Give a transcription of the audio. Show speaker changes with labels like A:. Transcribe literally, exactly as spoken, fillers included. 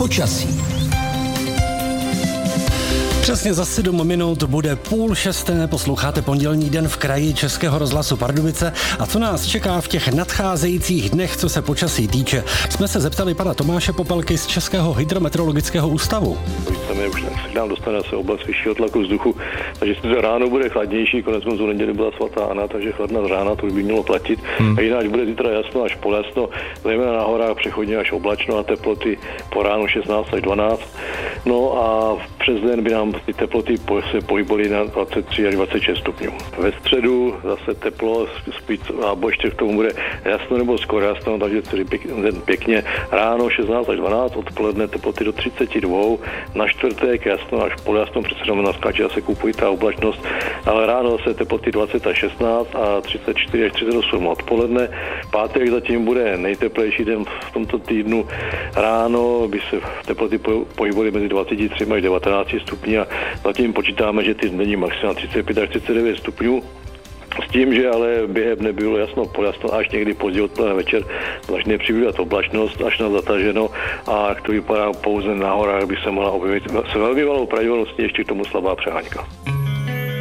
A: Počasí. Přesně za sedm minut bude půl šesté, posloucháte Pondělní den v kraji Českého rozhlasu Pardubice a co nás čeká v těch nadcházejících dnech, co se počasí týče. Jsme se zeptali pana Tomáše Popelky z Českého hydrometeorologického ústavu.
B: Víceméně už signál dostane se oblast vyššího tlaku vzduchu, takže to ráno bude chladnější, konec konců neděli byla svatá Anna, takže chladná z rána, to by mělo platit. Hmm. A jinak bude zítra jasno až polasno, zejména na horách přechodně až oblačno a teploty po ránu šestnáct až dvanáct. No a přes den by nám ty teploty se pohybovaly na dvacet tři až dvacet šest stupňů. Ve středu zase teplo, a ještě k tomu bude jasno nebo skoro jasno, takže celý den pěkně. Ráno šestnáct až dvanáct, odpoledne teploty do třicet dva, na čtvrtek jasno až poljasno, přece jenom naskáče a se kupují ta oblačnost, ale ráno zase teploty dvacet až šestnáct a třicet čtyři až třicet osm odpoledne. Pátek zatím bude nejteplejší den v tomto týdnu. Ráno by se teploty pohybovaly mezi dvacet tři až devatenáct stupňů a zatím počítáme, že ty denní maximum třicet pět až třicet devět stupňů. S tím, že ale během nebylo jasno poljasno, až někdy pozdě odpoledne večer začne přibývat oblačnost až na zataženo a jak to vypadá pouze na horách by se mohla objevit se velmi malou pravděpodobností ještě k tomu slabá přeháňka.